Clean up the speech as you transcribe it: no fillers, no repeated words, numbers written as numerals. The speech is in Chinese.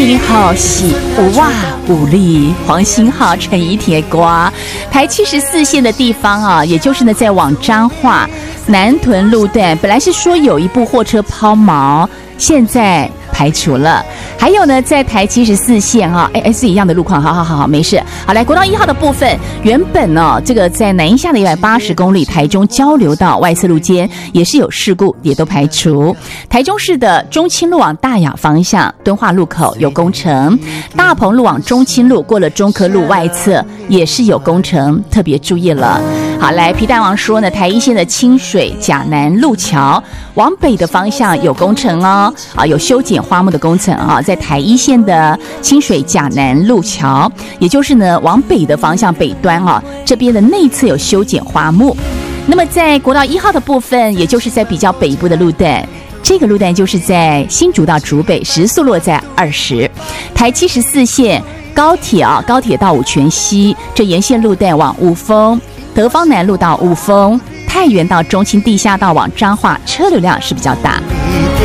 1号是哇武力，黄兴浩、陈怡铁瓜，台74线的地方啊，也就是呢在往彰化南屯路段，本来是说有一部货车抛锚，现在排除了。还有呢，在台74线啊，是一样的路况，好，没事。好，来国道1号的部分，原本呢，这个在南一下的180公里台中交流道外侧路间也是有事故，也都排除。台中市的中清路往大雅方向敦化路口有工程，大鹏路往中清路过了中科路外侧也是有工程，特别注意了。好，来皮蛋王说呢，台一线的清水甲南路桥往北的方向有工程哦，有修剪花木的工程啊，在台一线的清水甲南路桥，也就是呢往北的方向北端啊，这边的内侧有修剪花木。那么在国道1号的部分，也就是在比较北部的路段，这个路段就是在新竹到竹北，时速落在20。台74线高铁到五权西，这沿线路段往雾峰、德芳南路到雾峰、太原到中清地下道往彰化，车流量是比较大。